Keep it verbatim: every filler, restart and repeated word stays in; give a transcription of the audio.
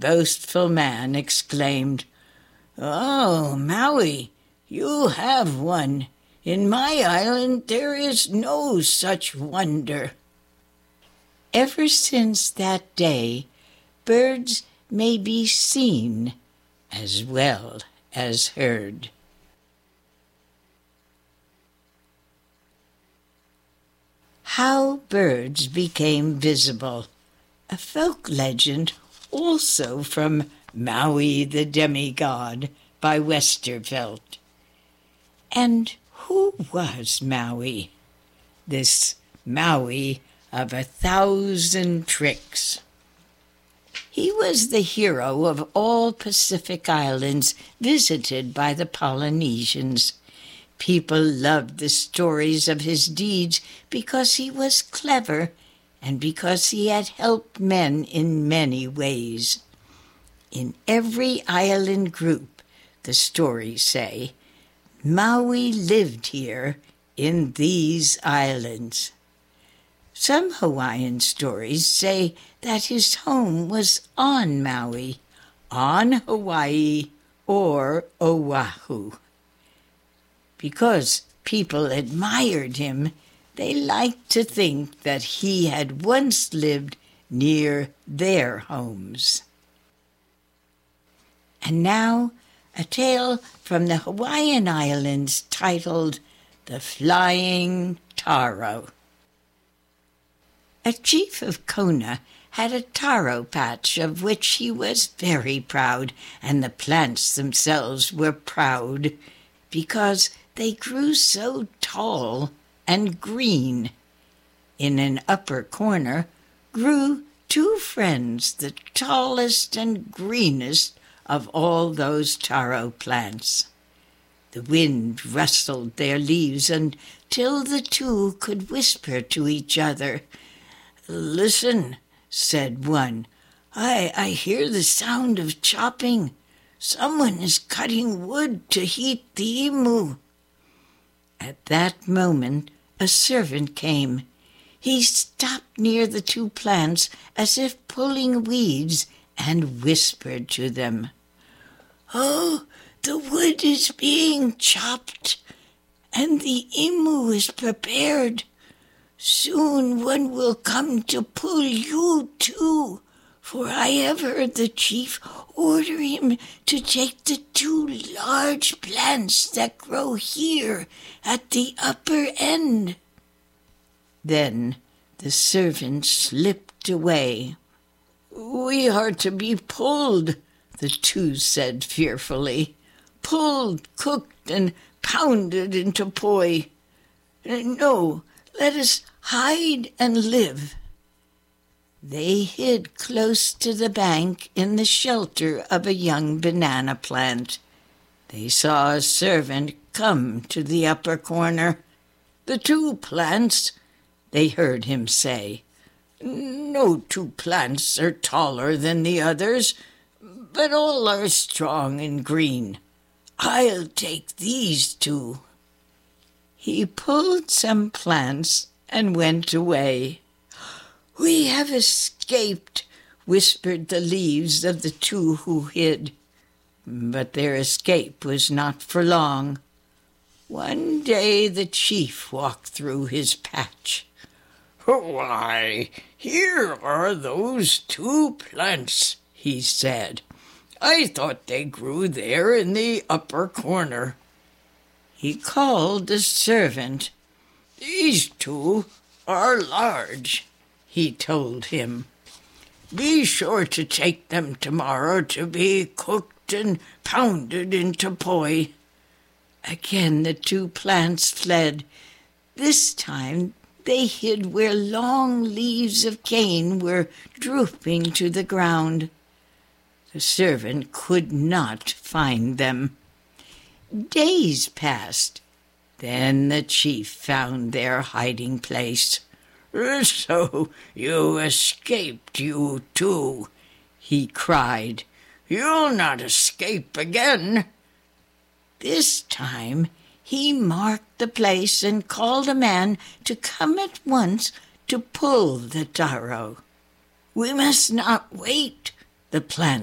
boastful man exclaimed, "Oh, Maui, you have one. In my island there is no such wonder." Ever since that day, birds may be seen as well as heard. How birds became visible, a folk legend also from Maui the Demigod by Westervelt. And who was Maui, this Maui of a thousand tricks? He was the hero of all Pacific Islands visited by the Polynesians. People loved the stories of his deeds because he was clever and because he had helped men in many ways. In every island group, the stories say, Maui lived here in these islands. Some Hawaiian stories say that his home was on Maui, on Hawaii, or Oahu. Because people admired him, they liked to think that he had once lived near their homes. And now, a tale from the Hawaiian Islands titled The Flying Taro. A chief of Kona had a taro patch of which he was very proud, and the plants themselves were proud, because they grew so tall and green. In an upper corner grew two friends, the tallest and greenest of all those taro plants. The wind rustled their leaves until the two could whisper to each other. "Listen," said one, I, I hear the sound of chopping. Someone is cutting wood to heat the imu." At that moment, a servant came. He stopped near the two plants as if pulling weeds and whispered to them, "Oh, the wood is being chopped, and the imu is prepared. Soon one will come to pull you too, for I have heard the chief order him to take the two large plants that grow here at the upper end." Then the servant slipped away. "We are to be pulled," the two said fearfully. "Pulled, cooked, and pounded into poi. No, let us hide and live." They hid close to the bank in the shelter of a young banana plant. They saw a servant come to the upper corner. "The two plants," they heard him say. "No two plants are taller than the others, but all are strong and green. I'll take these two." He pulled some plants and went away. "We have escaped," whispered the leaves of the two who hid. But their escape was not for long. One day the chief walked through his patch. "Why, here are those two plants," he said. "I thought they grew there in the upper corner." He called a servant. "These two are large," he told him. "Be sure to take them tomorrow to be cooked and pounded into poi." Again the two plants fled. This time they hid where long leaves of cane were drooping to the ground. The servant could not find them. Days passed. Then the chief found their hiding place. "So you escaped, you two," he cried. "You'll not escape again." This time he marked the place and called a man to come at once to pull the taro. "We must not wait," the plant